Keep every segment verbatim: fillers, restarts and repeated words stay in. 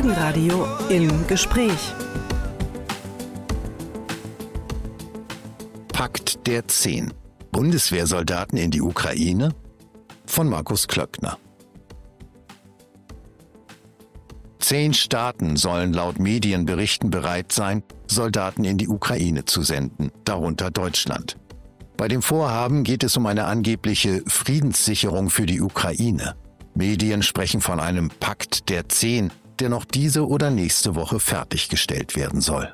Rügenradio im Gespräch. Pakt der Zehn. Bundeswehrsoldaten in die Ukraine? Von Markus Klöckner. Zehn Staaten sollen laut Medienberichten bereit sein, Soldaten in die Ukraine zu senden, darunter Deutschland. Bei dem Vorhaben geht es um eine angebliche Friedenssicherung für die Ukraine. Medien sprechen von einem Pakt der Zehn, der noch diese oder nächste Woche fertiggestellt werden soll.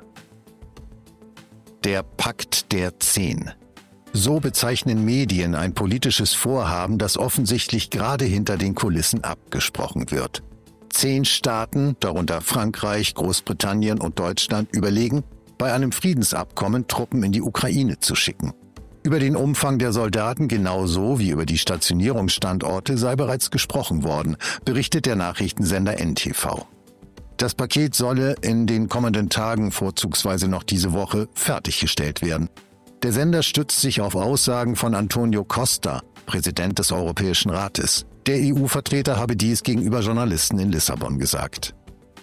Der Pakt der Zehn. So bezeichnen Medien ein politisches Vorhaben, das offensichtlich gerade hinter den Kulissen abgesprochen wird. Zehn Staaten, darunter Frankreich, Großbritannien und Deutschland, überlegen, bei einem Friedensabkommen Truppen in die Ukraine zu schicken. Über den Umfang der Soldaten genauso wie über die Stationierungsstandorte sei bereits gesprochen worden, berichtet der Nachrichtensender N T V. Das Paket solle in den kommenden Tagen, vorzugsweise noch diese Woche, fertiggestellt werden. Der Sender stützt sich auf Aussagen von Antonio Costa, Präsident des Europäischen Rates. Der E U-Vertreter habe dies gegenüber Journalisten in Lissabon gesagt.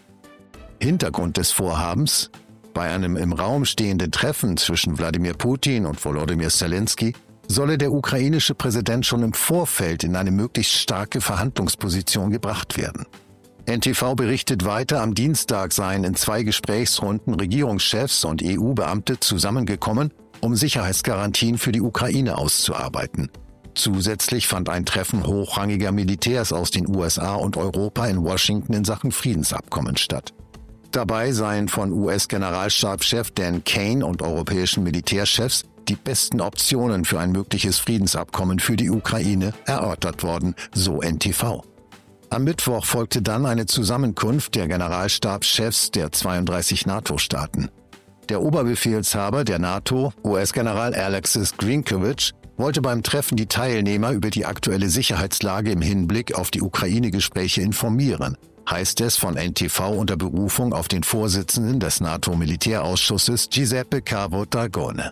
Hintergrund des Vorhabens: Bei einem im Raum stehenden Treffen zwischen Wladimir Putin und Volodymyr Zelensky solle der ukrainische Präsident schon im Vorfeld in eine möglichst starke Verhandlungsposition gebracht werden. N T V berichtet weiter, am Dienstag seien in zwei Gesprächsrunden Regierungschefs und E U-Beamte zusammengekommen, um Sicherheitsgarantien für die Ukraine auszuarbeiten. Zusätzlich fand ein Treffen hochrangiger Militärs aus den U S A und Europa in Washington in Sachen Friedensabkommen statt. Dabei seien von U S-Generalstabschef Dan Kane und europäischen Militärchefs die besten Optionen für ein mögliches Friedensabkommen für die Ukraine erörtert worden, so N T V. Am Mittwoch folgte dann eine Zusammenkunft der Generalstabschefs der zweiunddreißig NATO-Staaten. Der Oberbefehlshaber der NATO, U S-General Alexis Grinkewitsch, wollte beim Treffen die Teilnehmer über die aktuelle Sicherheitslage im Hinblick auf die Ukraine-Gespräche informieren, heißt es von N T V unter Berufung auf den Vorsitzenden des NATO-Militärausschusses Giuseppe Cavo Dragone.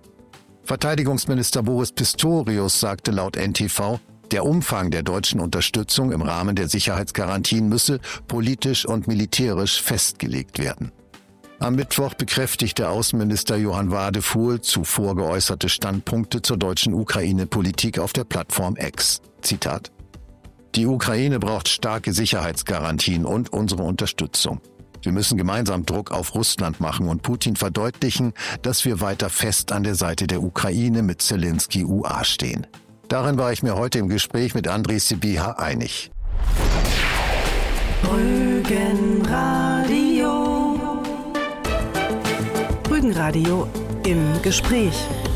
Verteidigungsminister Boris Pistorius sagte laut N T V, der Umfang der deutschen Unterstützung im Rahmen der Sicherheitsgarantien müsse politisch und militärisch festgelegt werden. Am Mittwoch bekräftigte Außenminister Johann Wadefuhl zuvor geäußerte Standpunkte zur deutschen Ukraine-Politik auf der Plattform X. Zitat: Die Ukraine braucht starke Sicherheitsgarantien und unsere Unterstützung. Wir müssen gemeinsam Druck auf Russland machen und Putin verdeutlichen, dass wir weiter fest an der Seite der Ukraine mit Zelensky U A stehen. Darin war ich mir heute im Gespräch mit Andrei Sybiha einig. Rügenradio. Rügenradio im Gespräch.